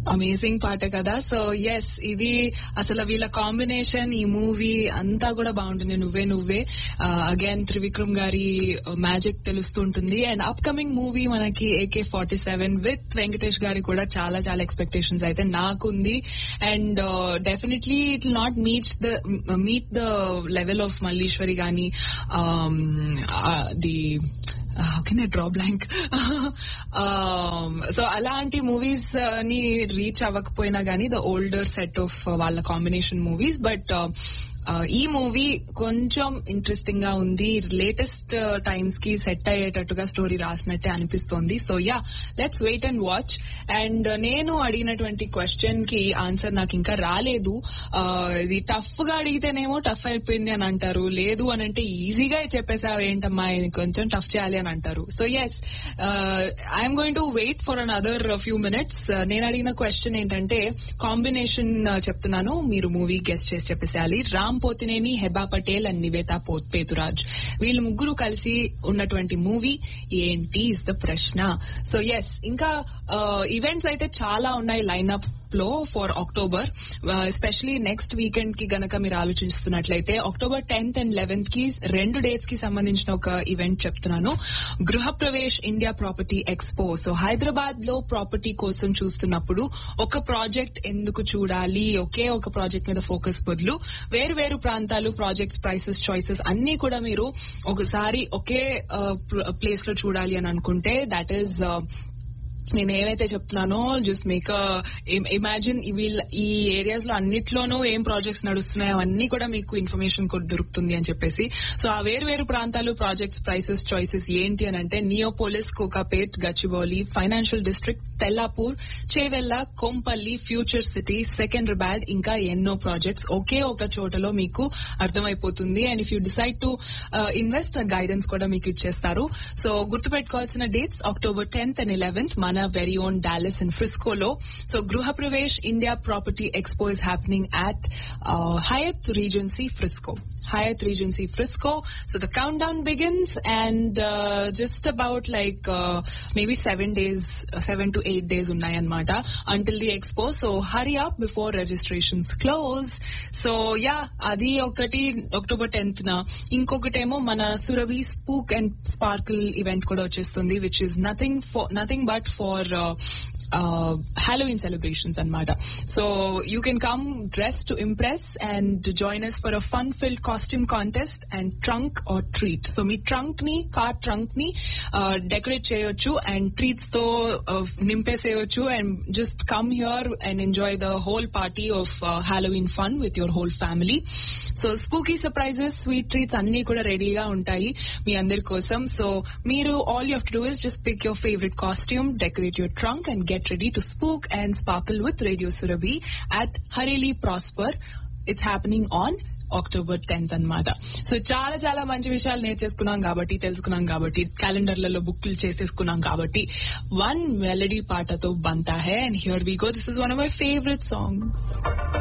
Amazing పాట కదా. So yes, ఇది అసలు వీళ్ళ కాంబినేషన్, ఈ మూవీ అంతా కూడా బాగుంటుంది. నువ్వే నువ్వే అగైన్ త్రివిక్రమ్ గారి magic తెలుస్తుంటుంది. And up coming movie మనకి AK-47 విత్ వెంకటేష్ గారి కూడా చాలా చాలా ఎక్స్పెక్టేషన్స్ అయితే నాకుంది. And definitely it will not meet the level of Malleswari గాని the how can I draw blank? So అలాంటి మూవీస్ ని రీచ్ అవ్వకపోయినా గానీ ద ఓల్డర్ సెట్ ఆఫ్ వాళ్ళ కాంబినేషన్ మూవీస్. బట్ ఈ మూవీ కొంచెం ఇంట్రెస్టింగ్ గా ఉంది. లేటెస్ట్ టైమ్స్ కి సెట్ అయ్యేటట్టుగా స్టోరీ రాసినట్టే అనిపిస్తోంది. So yeah, let's wait and watch. And నేను అడిగినటువంటి క్వశ్చన్ కి ఆన్సర్ నాకు ఇంకా రాలేదు. ఇది టఫ్ గా అడిగితేనేమో టఫ్ అయిపోయింది అని అంటారు, లేదు అని అంటే ఈజీగా చెప్పేసావు ఏంటమ్మా ఇది కొంచెం టఫ్ చేయాలి అని అంటారు. So yes, I'm going to wait for another few minutes. నేను అడిగిన క్వశ్చన్ ఏంటంటే కాంబినేషన్ చెప్తున్నాను, మీరు మూవీ గెస్ట్ చేసి చెప్పేసేయాలి. రామ్ పోతినేని, హెబా పటేల్ అండ్ నివేతా పేతురాజ్, వీళ్ళు ముగ్గురు కలిసి ఉన్నటువంటి మూవీ ఏంటి ఇస్ ద ప్రశ్న. సో ఎస్, ఇంకా ఈవెంట్స్ అయితే చాలా ఉన్నాయి లైన్అప్ లో for October. Especially next weekend కి గనక మీరు ఆలోచిస్తున్నట్లయితే October 10th and 11th కి 2 డేట్స్ కి సంబంధించిన ఒక ఈవెంట్ చెప్తున్నాను. Gruhapravesh India property expo. So Hyderabad లో ప్రాపర్టీ కోసం చూస్తున్నప్పుడు ఒక ప్రాజెక్ట్ ఎందుకు చూడాలి, ఒకే ఒక ప్రాజెక్ట్ మీద ఫోకస్ బదులు వేరు వేరు ప్రాంతాలు, ప్రాజెక్ట్స్, ప్రైసెస్, చాయిసెస్ అన్ని కూడా మీరు ఒకసారి ఒకే ప్లేస్ లో చూడాలి అని అనుకుంటే దట్ ఈస్ నేను ఏమైతే చెప్తున్నానో జస్ట్ మేక్ ఇమాజిన్. ఈ ఏరియాస్ లో అన్నిట్లోనూ ఏం ప్రాజెక్ట్స్ నడుస్తున్నాయో అవన్నీ కూడా మీకు ఇన్ఫర్మేషన్ కూడా దొరుకుతుంది అని చెప్పేసి. సో ఆ వేరు వేరు ప్రాంతాలు, ప్రాజెక్ట్స్, ప్రైసెస్, చాయిసెస్ ఏంటి అని అంటే Neopolis, Kokapet, Gachibowli, financial district, Tellapur, Chevella, Kompally, future city, Secunderabad, ఇంకా ఎన్నో ప్రాజెక్ట్స్ ఒకే ఒక చోటలో మీకు అర్థమైపోతుంది. And if you decide to invest, guidance కూడా మీకు ఇచ్చేస్తారు. సో గుర్తుపెట్టుకోవాల్సిన dates October 10th and 11th మన very own Dallas and ఫ్రిస్కోలో. So Gruhapravesh India property expo is happening at Hyatt Regency Frisco. Hyatt Regency Frisco. So the countdown begins and just about like maybe 7 to 8 days unnayannamata until the expo. So hurry up before registrations close. So yeah, adi okati October 10th na. Inkokatemo mana Surabhi Spook and Sparkle event kuda vachestundi, which is nothing but for Halloween celebrations anamata. So you can come dressed to impress and join us for a fun-filled costume contest and trunk or treat. So me car trunk ని decorate చేయొచ్చు and treats తో నింపేసేయొచ్చు and just come here and enjoy the whole party of Halloween fun with your whole family. So spooky surprises, sweet treats అన్ని కూడా రెడీగా ఉంటాయి మీ అందరి కోసం. So మీరు all you have to do is just pick your favorite costume, decorate your trunk and get ready to spook and sparkle with Radio Surabhi at Hareli Prosper. It's happening on October 10th అన్నమాట. So చాలా చాలా మంచి విషయాలు నేర్చేసుకున్నాం కాబట్టి, తెలుసుకున్నాం కాబట్టి, క్యాలెండర్లలో బుక్లు చేసేసుకున్నాం కాబట్టి వన్ మెలడీ పాటతో బంతా high. And here we go. This is one of my favourite songs.